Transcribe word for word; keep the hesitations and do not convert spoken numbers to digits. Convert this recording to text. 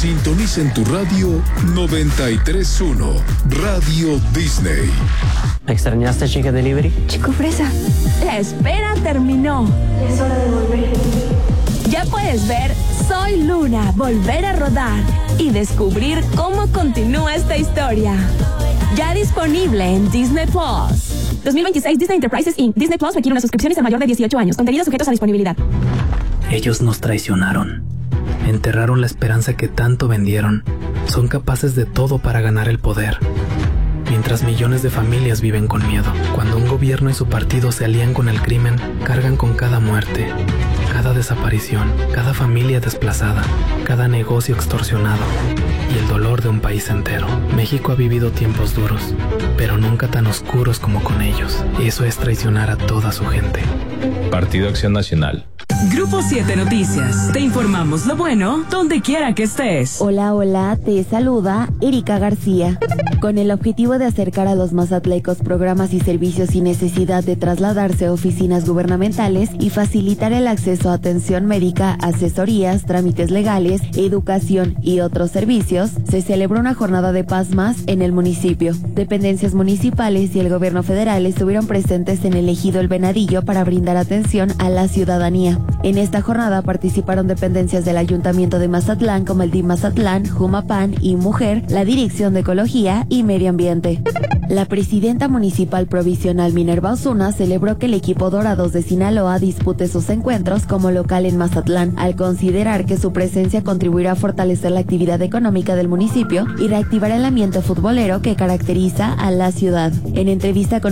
Sintoniza en tu radio noventa y tres punto uno, Radio Disney. ¿Extrañaste Chica Delivery? Chico Fresa, la espera terminó. Es hora de volver. Ya puedes ver Soy Luna, volver a rodar y descubrir cómo continúa esta historia. Ya disponible en Disney Plus. dos mil veintiséis Disney Enterprises incorporated. Disney Plus requiere una suscripción y ser mayor de dieciocho años. Contenidos sujetos a disponibilidad. Ellos nos traicionaron. Enterraron la esperanza que tanto vendieron. Son capaces de todo para ganar el poder. Mientras millones de familias viven con miedo. Cuando un gobierno y su partido se alían con el crimen, cargan con cada muerte, cada desaparición, cada familia desplazada, cada negocio extorsionado y el dolor de un país entero. México ha vivido tiempos duros, pero nunca tan oscuros como con ellos. Eso es traicionar a toda su gente. Partido Acción Nacional. Grupo siete Noticias. Te informamos lo bueno donde quiera que estés. Hola, hola, te saluda Erika García. Con el objetivo de acercar a los mazatlecos programas y servicios sin necesidad de trasladarse a oficinas gubernamentales y facilitar el acceso a atención médica, asesorías, trámites legales, educación y otros servicios, se celebró una jornada de paz más en el municipio. Dependencias municipales y el gobierno federal estuvieron presentes en el ejido El Venadillo para brindar atención a la ciudadanía. En esta jornada participaron dependencias del Ayuntamiento de Mazatlán como el D I M Mazatlán, Jumapan y Mujer, la Dirección de Ecología y Medio Ambiente. La presidenta municipal provisional Minerva Osuna celebró que el equipo Dorados de Sinaloa dispute sus encuentros como local en Mazatlán, al considerar que su presencia contribuirá a fortalecer la actividad económica del municipio y reactivar el ambiente futbolero que caracteriza a la ciudad. En entrevista con